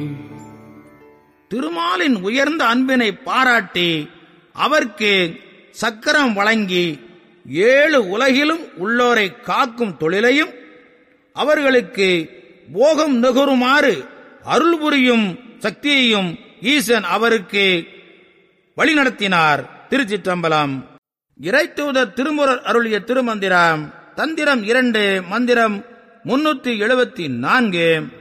திருமாலின் உயர்ந்த அன்பினை பாராட்டி அவருக்கு சக்கரம் வழங்கி 7 உலகிலும் உள்ளோரை காக்கும் தொழிலையும் அவர்களுக்கு போகம் நுகருமாறு அருள் புரியும் சக்தியையும் ஈசன் அவருக்கு வழிநடத்தினார். திருச்சிற்றம்பலம். இறைத்தூதர் திருமுறர் அருளிய திருமந்திரம். தந்திரம் 2, மந்திரம் 374.